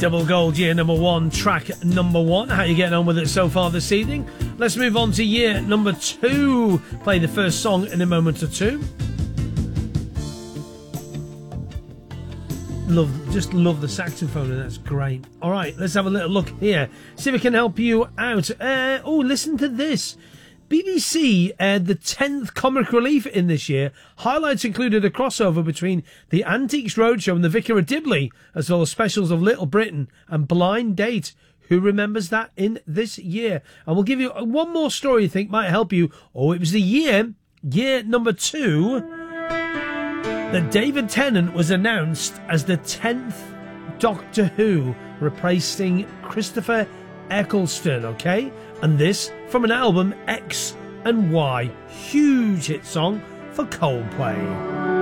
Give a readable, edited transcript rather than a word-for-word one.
Double Gold year number one, track number one. How are you getting on with it so far this evening? Let's move on to year number two. Play the first song in a moment or two. Just love the saxophone, and that's great. All right, let's have a little look here. See if we can help you out. Listen to this. BBC aired the 10th Comic Relief in this year. Highlights included a crossover between the Antiques Roadshow and the Vicar of Dibley, as well as specials of Little Britain and Blind Date. Who remembers that in this year? And we'll give you one more story you think might help you. Oh, it was the year number two, that David Tennant was announced as the 10th Doctor Who, replacing Christopher Eccleston, okay? And this from an album, X and Y. Huge hit song for Coldplay.